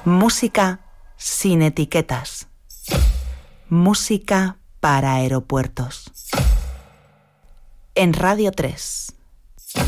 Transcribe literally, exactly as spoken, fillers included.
Música sin etiquetas. Música para aeropuertos. En Radio tres.